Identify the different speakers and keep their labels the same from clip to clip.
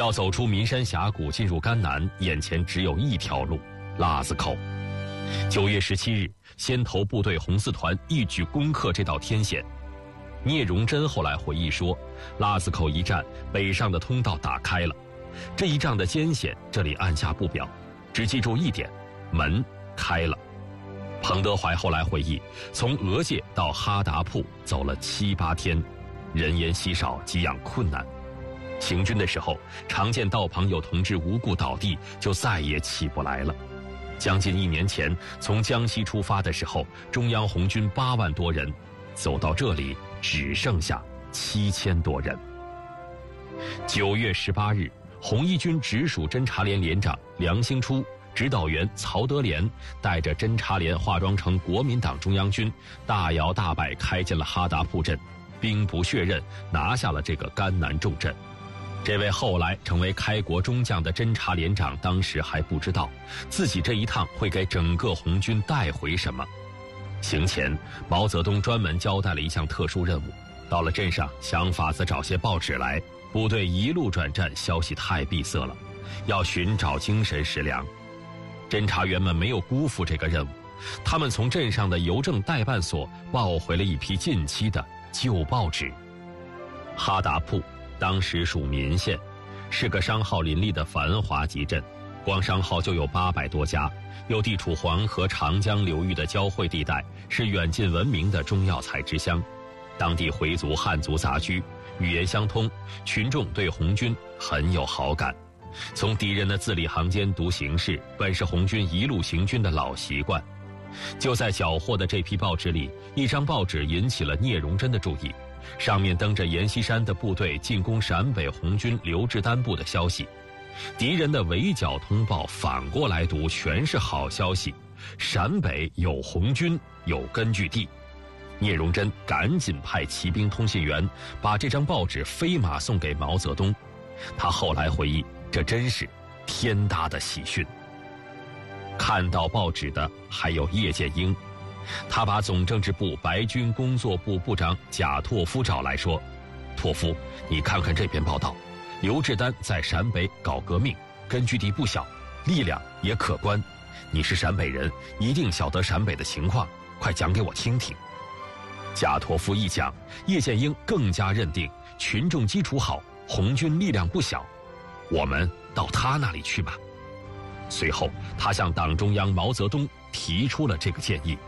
Speaker 1: 要走出岷山峡谷进入甘南，眼前只有一条路——腊子口。9月17日，先头部队红四团一举攻克这道天险。聂荣臻后来回忆说，腊子口一战，北上的通道打开了。这一仗的艰险，这里按下不表，只记住一点：门开了。彭德怀后来回忆，从俄界到哈达铺走了7、8天，人烟稀少，给养困难。行军的时候，常见道旁有同志无故倒地，就再也起不来了。将近1年前，从江西出发的时候，中央红军8万多人，走到这里只剩下7000多人。9月18日，红一军直属侦察连连长梁兴初、指导员曹德廉带着侦察连化妆成国民党中央军，大摇大摆开进了哈达铺镇，兵不血刃拿下了这个甘南重镇。这位后来成为开国中将的侦察连长，当时还不知道自己这一趟会给整个红军带回什么。行前，毛泽东专门交代了一项特殊任务，到了镇上想法子找些报纸来，部队一路转战，消息太闭塞了，要寻找精神食粮。侦察员们没有辜负这个任务，他们从镇上的邮政代办所抱回了一批近期的旧报纸。哈达铺当时属岷县，是个商号林立的繁华集镇，光商号就有800多家，又地处黄河、长江流域的交汇地带，是远近闻名的中药材之乡。当地回族、汉族杂居，语言相通，群众对红军很有好感。从敌人的字里行间读形势，本是红军一路行军的老习惯。就在缴获的这批报纸里，一张报纸引起了聂荣臻的注意，上面登着阎锡山的部队进攻陕北红军刘志丹部的消息。敌人的围剿通报反过来读全是好消息，陕北有红军，有根据地。聂荣臻赶紧派骑兵通信员把这张报纸飞马送给毛泽东。他后来回忆，这真是天大的喜讯。看到报纸的还有叶剑英，他把总政治部白军工作部部长贾拓夫找来说：“拓夫，你看看这篇报道，刘志丹在陕北搞革命，根据地不小，力量也可观。你是陕北人，一定晓得陕北的情况，快讲给我听听。”贾拓夫一讲，叶剑英更加认定群众基础好，红军力量不小，我们到他那里去吧。随后，他向党中央毛泽东提出了这个建议。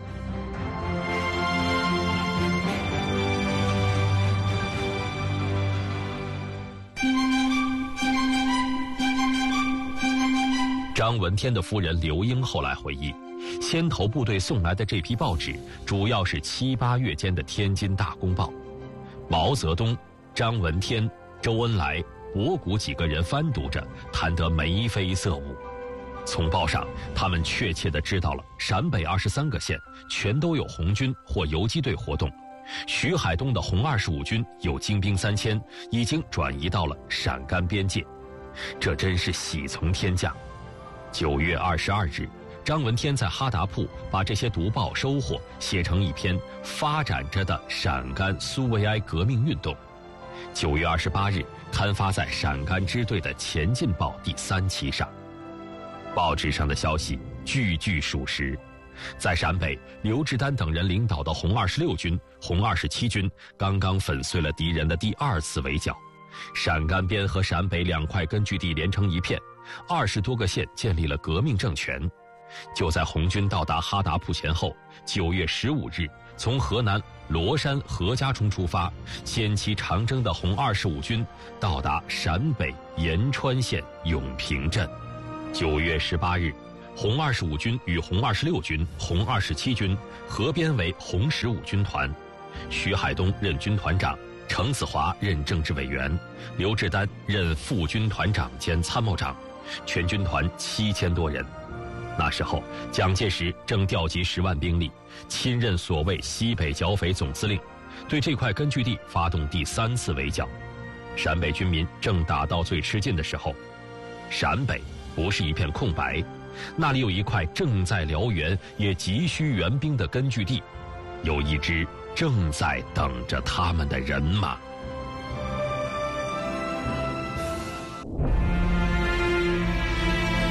Speaker 1: 张闻天的夫人刘英后来回忆，先头部队送来的这批报纸，主要是7、8月间的天津大公报。毛泽东、张闻天、周恩来、博古几个人翻读着，谈得眉飞色舞。从报上，他们确切地知道了陕北23个县全都有红军或游击队活动，徐海东的红25军有精兵3000，已经转移到了陕甘边界。这真是喜从天降。9月22日，张闻天在哈达铺把这些读报收获写成一篇《发展着的陕甘苏维埃革命运动》。9月28日刊发在陕甘支队的《前进报》第3期上。报纸上的消息句句属实。在陕北，刘志丹等人领导的红26军、红27军刚刚粉碎了敌人的第2次围剿，陕甘边和陕北2块根据地连成一片，20多个县建立了革命政权。就在红军到达哈达铺前后，9月15日，从河南罗山何家冲出发，先期长征的红25军到达陕北延川县永平镇。9月18日，红25军与红26军、红27军合编为红15军团，徐海东任军团长，程子华任政治委员，刘志丹任副军团长兼参谋长，全军团7000多人。那时候，蒋介石正调集10万兵力，亲任所谓西北剿匪总司令，对这块根据地发动第3次围剿。陕北军民正打到最吃劲的时候，陕北不是一片空白，那里有一块正在辽源也急需援兵的根据地，有一支正在等着他们的人马。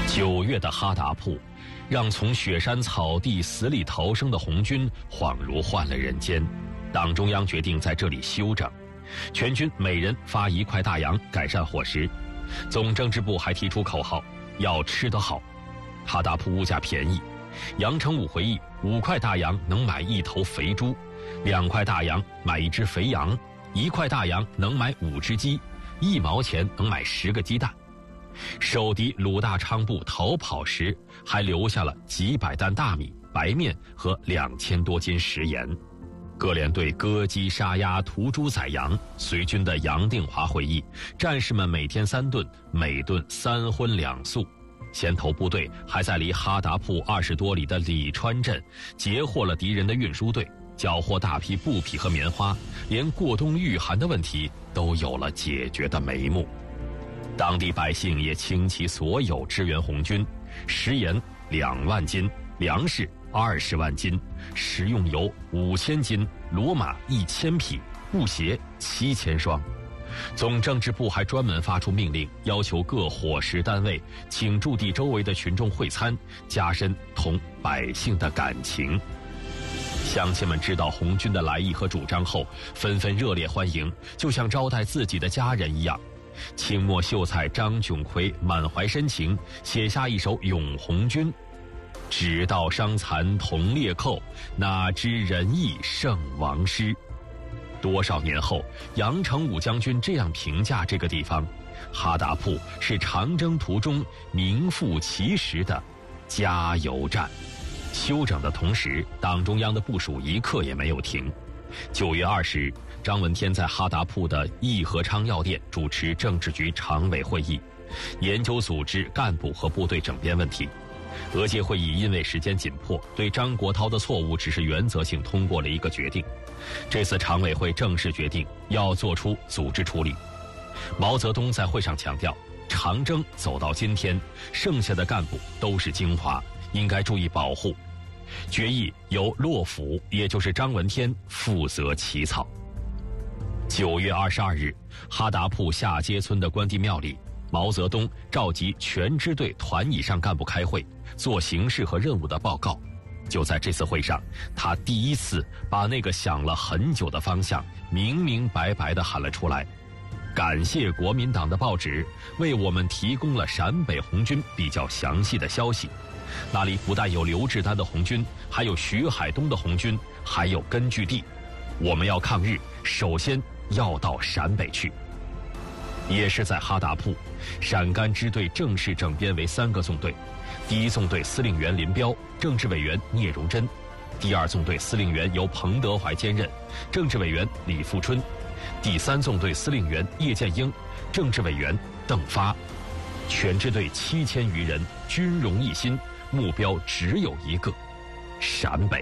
Speaker 1: 9月的哈达铺，让从雪山草地死里逃生的红军恍如换了人间。党中央决定在这里休整，全军每人发1块大洋改善伙食。总政治部还提出口号，要吃得好。哈达铺物价便宜，杨成武回忆，5块大洋能买1头肥猪，2块大洋买1只肥羊，1块大洋能买5只鸡，1毛钱能买10个鸡蛋。受敌鲁大昌部逃跑时，还留下了几百担大米、白面和2000多斤食盐。各连队割鸡杀鸭、屠猪宰羊。随军的杨定华回忆，战士们每天3顿，每顿3荤2素。先头部队还在离哈达铺20多里的李川镇截获了敌人的运输队，缴获大批布匹和棉花，连过冬御寒的问题都有了解决的眉目。当地百姓也倾其所有支援红军，食盐2万斤，粮食20万斤，食用油5000斤，骡马1000匹，布鞋7000双。总政治部还专门发出命令，要求各伙食单位请驻地周围的群众会餐，加深同百姓的感情。乡亲们知道红军的来意和主张后，纷纷热烈欢迎，就像招待自己的家人一样。清末秀才张炯奎满怀深情，写下一首《咏红军》：只道伤残同列寇，哪知仁义胜王师。多少年后，杨成武将军这样评价这个地方：哈达铺是长征途中名副其实的加油站。休整的同时，党中央的部署一刻也没有停。9月20日，张闻天在哈达铺的义和昌药店主持政治局常委会议，研究组织干部和部队整编问题。俄界会议因为时间紧迫，对张国焘的错误只是原则性通过了一个决定。这次常委会正式决定要做出组织处理。毛泽东在会上强调，长征走到今天，剩下的干部都是精华，应该注意保护。决议由洛甫，也就是张闻天负责起草。9月22日，哈达铺下街村的关帝庙里，毛泽东召集全支队团以上干部开会，做形势和任务的报告。就在这次会上，他第一次把那个想了很久的方向明明白白地喊了出来。感谢国民党的报纸为我们提供了陕北红军比较详细的消息，那里不但有刘志丹的红军，还有徐海东的红军，还有根据地。我们要抗日，首先要到陕北去。也是在哈达铺，陕甘支队正式整编为3个纵队。第1纵队司令员林彪，政治委员聂荣臻；第2纵队司令员由彭德怀兼任，政治委员李富春；第3纵队司令员叶剑英，政治委员邓发。全支队7000余人，军容一心，目标只有一个：陕北。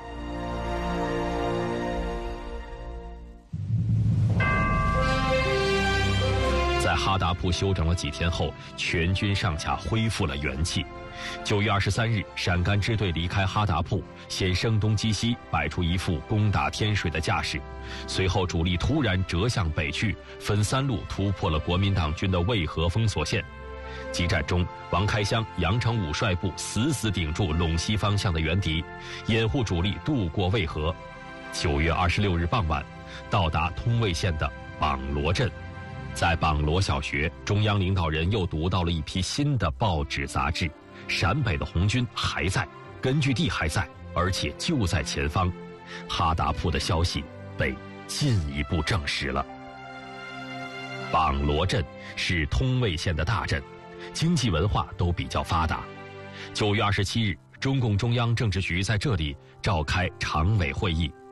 Speaker 1: 在哈达铺休整了几天后，全军上下恢复了元气。9月23日，陕甘支队离开哈达铺，先声东击西，摆出一副攻打天水的架势。随后主力突然折向北去，分3路突破了国民党军的渭河封锁线。激战中，王开湘、杨成武率部死死顶住陇西方向的援敌，掩护主力渡过渭河。9月26日傍晚，到达通渭县的榜罗镇。在榜罗小学，中央领导人又读到了一批新的报纸杂志，陕北的红军还在，根据地还在，而且就在前方。哈达铺的消息被进一步证实了。榜罗镇是通渭县的大镇，经济文化都比较发达。9月27日，中共中央政治局在这里召开常委会议，